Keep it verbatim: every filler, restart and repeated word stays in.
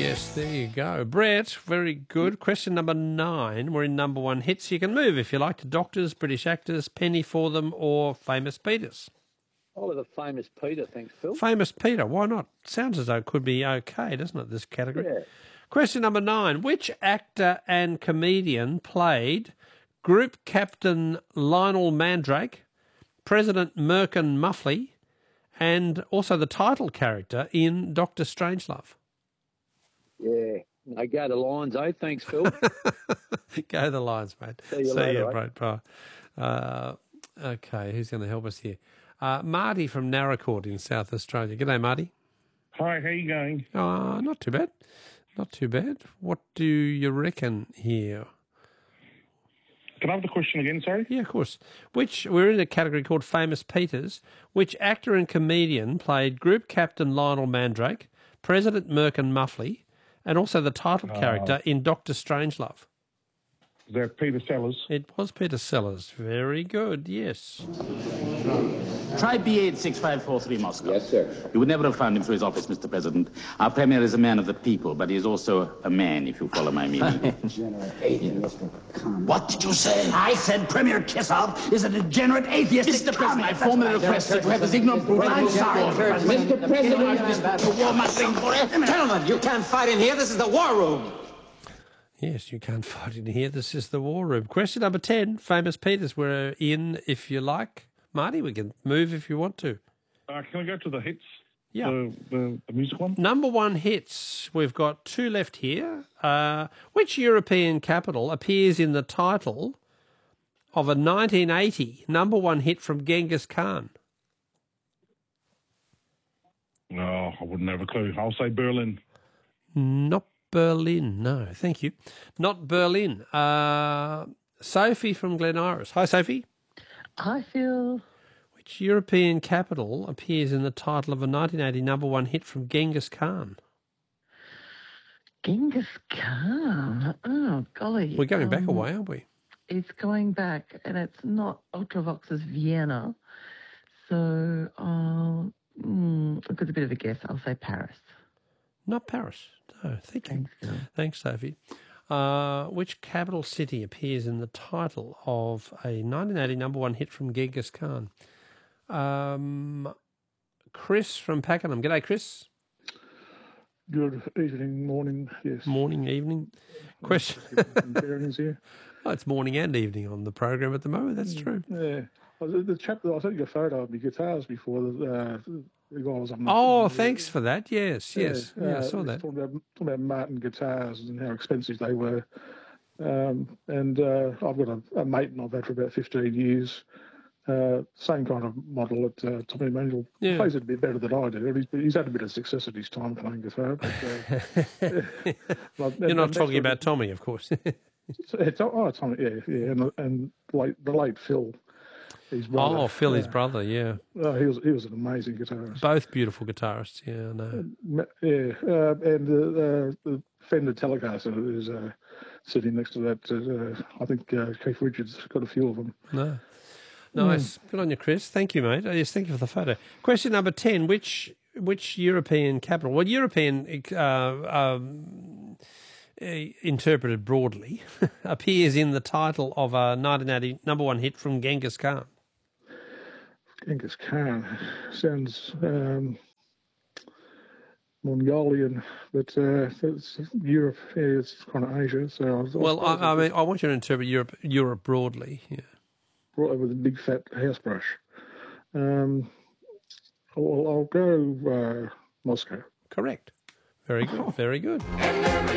Yes, there you go. Brett, very good. Question number nine. We're in number one hits. You can move if you like to doctors, British actors, Penny for them, or Famous Peters. I'll have a Famous Peter, thanks, Phil. Famous Peter, why not? Sounds as though it could be okay, doesn't it, this category? Yeah. Question number nine. Which actor and comedian played Group Captain Lionel Mandrake, President Merkin Muffley, and also the title character in Doctor Strangelove? Yeah. I go the Lions, eh? Thanks, Phil. Go the Lions, mate. See you See later, you, eh? mate. Bye. Uh, okay, who's going to help us here? Uh, Marty from Narracourt in South Australia. G'day, Marty. Hi, how you going? Uh, not too bad. Not too bad. What do you reckon here? Can I have the question again, sorry? Yeah, of course. Which we're in a category called Famous Peters. Which actor and comedian played Group Captain Lionel Mandrake, President Merkin Muffley, and also the title Uh, character in Doctor Strangelove? Is that Peter Sellers? It was Peter Sellers. Very good, yes. Try B eight six five four three Moscow. Yes, sir. You would never have found him through his office, Mister President. Our Premier is a man of the people, but he is also a man, if you follow my meaning. Degenerate atheist. What did you say? I said Premier Kisov is a degenerate atheist. Mister President, I formally request that you have this ignorant brute. I'm sorry, Mister President. You war mustering for it. Gentlemen, you can't fight in here. This is the war room. Yes, you can't fight in here. This is the war room. Question number ten. Famous Peters. We're in, if you like. Marty, we can move if you want to. Uh, can I go to the hits? Yeah. The, the, the music one? Number one hits. We've got two left here. Uh, which European capital appears in the title of a nineteen eighty number one hit from Genghis Khan? No, I wouldn't have a clue. I'll say Berlin. Not Berlin. No, thank you. Not Berlin. Uh, Sophie from Glen Iris. Hi, Sophie. I feel Which European capital appears in the title of a nineteen eighty number one hit from Genghis Khan? Genghis Khan. Oh, golly. We're going back Um, a way, aren't we? It's going back, and it's not Ultravox's Vienna. So I'll, mm, it's a bit of a guess. I'll say Paris. Not Paris. No, thank you. Thanks, Phil. Thanks, Sophie. Uh, which capital city appears in the title of a nineteen eighty number one hit from Genghis Khan? Um, Chris from Pakenham. G'day, Chris. Good evening, morning, yes. Morning, evening. Question. Bearings here. Oh, it's morning and evening on the program at the moment. That's true. Yeah. Well, The, the chap that I sent you a photo of my guitars before, the, uh, the guy was on. Oh, thanks for that. Yes, yes. Yeah, Yeah, I uh, saw he's that. Talking about, talking about Martin guitars and how expensive they were. Um, and uh, I've got a, a mate and I've had for about fifteen years. Uh, same kind of model at uh, Tommy Manuel. Yeah. He plays it a bit better than I do. He's, he's had a bit of success at his time playing guitar. But, uh, but- You're and not next talking one- about Tommy, of course. It's, oh, Tommy, yeah, yeah, and, and late, the late Phil, his brother. Oh, Phil, his uh, brother, yeah. Oh, he was he was an amazing guitarist. Both beautiful guitarists, yeah, I know. Ma- Yeah, uh, and uh, uh, the Fender Telecaster is uh, sitting next to that. Uh, I think uh, Keith Richards got a few of them. No. Nice. Good on you, Chris. Thank you, mate. Oh, yes, thank you for the photo. Question number ten. Which which European capital, well, European uh, um, eh, interpreted broadly, appears in the title of a nineteen eighty number one hit from Genghis Khan? Genghis Khan sounds um, Mongolian, but uh, it's Europe. Yeah, it's kind of Asia. So I was, Well, was I, I mean, I want you to interpret Europe, Europe broadly. Yeah. brought over with a big fat house brush. Um, I'll, I'll go uh, Moscow. Correct. Very good. Very good.